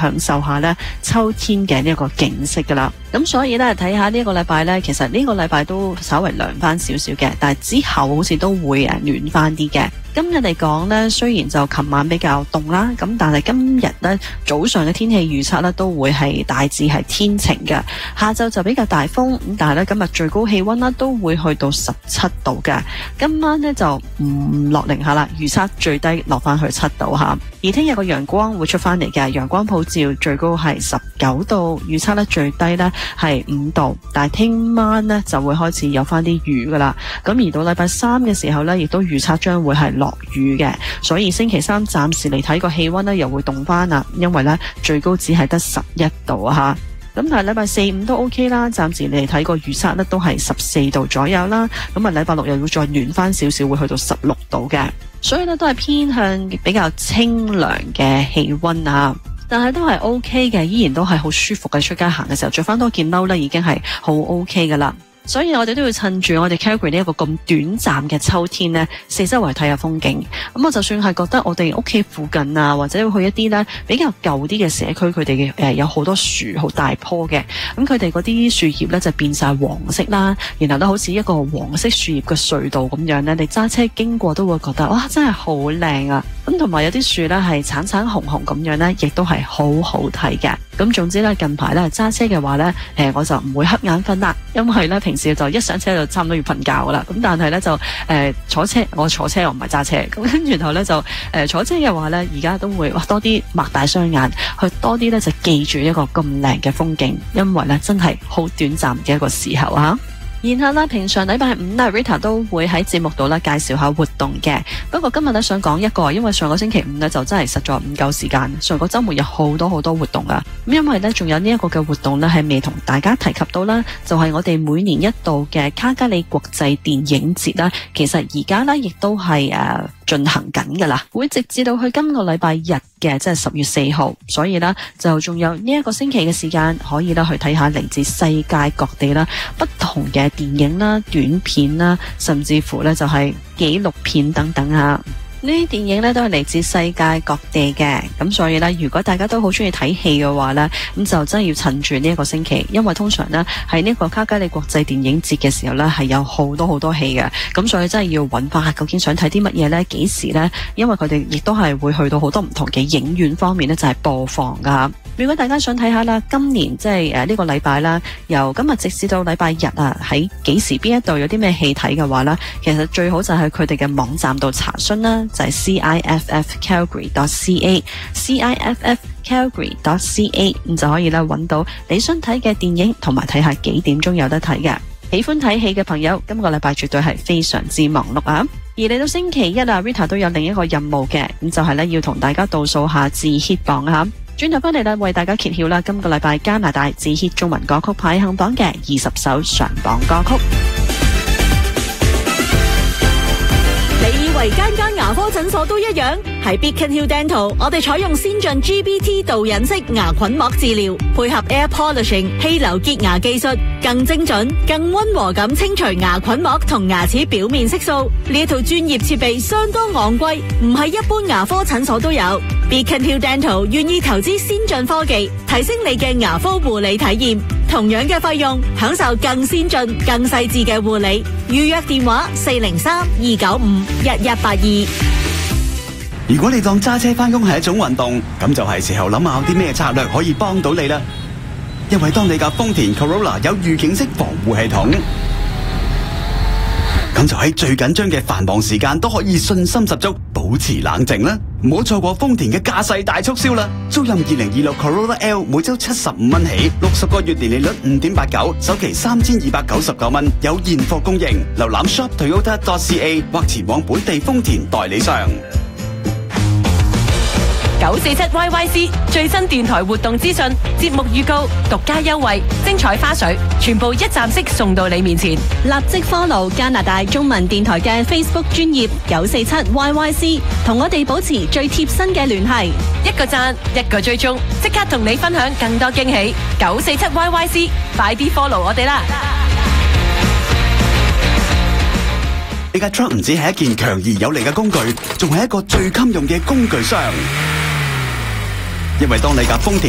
享受下咧秋天嘅呢一個景色噶啦。咁所以咧睇下呢一個禮拜咧，其實呢個禮拜都稍微涼翻少少嘅，但係之後好似都會暖翻啲嘅。今日嚟講呢，雖然就琴晚比較凍啦，咁但係今日呢早上嘅天氣預測呢都會係大致係天晴嘅，下晝就比較大風，咁但係呢今日最高氣溫呢都會去到17度嘅，今晚呢就唔落零下啦，預測最低落翻去7度吓。而聽日個陽光會出翻嚟嘅，陽光普照，最高係19度，預測呢最低呢係5度，但係聽晚呢就會開始有翻啲雨噶啦，咁而到禮拜3嘅時候呢，亦都預測將會係落雨嘅，所以星期3暫時嚟睇個氣溫呢又會凍翻啦，因為呢最高只係得11度啊吓。咁但係禮拜4、5都 OK 啦，暫時嚟睇個預測呢都係14度左右啦。咁啊禮拜6又要再暖翻少少，會去到16度嘅，所以呢都係偏向比較清涼嘅氣溫啊。但係都係 OK 嘅，依然都係好舒服嘅，出街行嘅時候着翻多件褸呢已經係好 OK 噶啦。所以我哋都要趁住我哋 Calgary 呢一個咁短暫嘅秋天呢，四周圍睇下風景。咁我就算係覺得我哋屋企附近啊，或者去一啲呢比較舊啲嘅社區，佢哋嘅有好多樹，好大棵嘅，咁佢哋嗰啲樹葉呢就變晒黃色啦，然後呢好似一個黃色樹葉嘅隧道咁樣呢，你揸車經過都會覺得哇，真係好靚啊！咁同埋有啲樹呢係橙橙紅紅咁樣呢，亦都係好好睇嘅。咁總之呢，近排呢揸車嘅話呢，我就唔會瞌眼瞓啦，因為呢平時就一上車就差唔多要瞓覺噶啦。咁但係呢，就坐車我唔係揸車，咁然後呢，就坐車嘅話呢，而家都會多啲擘大雙眼，去多啲呢就記住一個咁靚嘅風景，因為呢真係好短暫嘅一個時候啊。然後啦，平常禮拜5啦 Rita 都會喺節目度啦介紹下活動嘅。不過今日咧想講一個，因為上個星期5咧就真係實在唔夠時間，上個週末有好多活動啊。咁因為咧仲有呢一個嘅活動咧係未同大家提及到啦，就係我哋每年一度嘅卡加里國際電影節啦。其實而家咧亦都係進行緊噶啦，會直至到去今個禮拜日嘅，即係10月4號，所以呢，就仲有呢一個星期嘅時間，可以啦去睇下嚟自世界各地啦不同嘅電影啦、短片啦，甚至乎呢就係紀錄片等等啊。呢啲電影呢都係嚟自世界各地嘅，咁所以呢，如果大家都好中意睇戲嘅話呢，咁就真係要趁住呢一個星期，因為通常呢喺呢個卡加里國際電影節嘅時候呢係有好多戲嘅，咁所以真係要揾翻究竟想睇啲乜嘢呢？幾時呢？因為佢哋亦都係會去到好多唔同嘅影院方面呢，就係播放噶。如果大家想睇下啦，今年即係呢個禮拜啦，由今日直至到禮拜日啊，喺幾時邊一度有啲咩戲睇嘅話啦，其實最好就係佢哋嘅網站度查詢啦，就係 ciffcalgary.ca，ciffcalgary.ca， 咁就可以啦揾到你想睇嘅電影，同埋睇下幾點鐘有得睇嘅。喜歡睇戲嘅朋友，今個禮拜絕對係非常之忙碌啊！而嚟到星期一啊 Rita 都有另一個任務嘅，咁就係咧要同大家倒數下自 hit 榜啊！轉頭翻嚟啦，為大家揭曉啦，今個禮拜加拿大自 hit 中文歌曲排行榜嘅20首上榜歌曲。 你以為間牙科診所都一樣？喺 Beacon Hill Dental， 我哋採用先進 GBT 導引式牙菌膜治療，配合 Air Polishing 氣流潔牙技術，更精準、更溫和咁清除牙菌膜同牙齒表面色素。呢一套專業設備相當昂貴，唔係一般牙科診所都有。Beacon Hill Dental 願意投資先進科技，提升你嘅牙科護理體驗。同樣嘅費用，享受更先進、更細緻嘅護理。預約電話403-295-1182。 如果你當揸車返工係一種運動，咁就係時候諗下有啲咩策略可以幫到你啦。因為當你架豐田 Corolla 有預警式防護系統，咁就喺最緊張嘅繁忙時間都可以信心十足，保持冷靜啦。唔好錯過豐田嘅駕駛大促銷啦！租賃2026 Corolla L 每周75蚊起，60個月年利率5.89，首期3299蚊，有現貨供應。瀏覽 shoptoyota.ca 或前往本地豐田代理商。 947YYC 最新電台活動資訊、節目預告、獨家優惠、精彩花絮，全部一站式送到你面前。 立即 follow 加拿大中文電台嘅 Facebook 專頁947YYC， 同我哋保持最貼身嘅聯繫。 一個讚，一個追蹤，即刻同你分享更多驚喜。947YYC， 快啲 follow 我哋啦！ 呢架 truck 唔止係一件強而有力嘅工具，仲係一個最襟用嘅工具箱。因為當你架豐田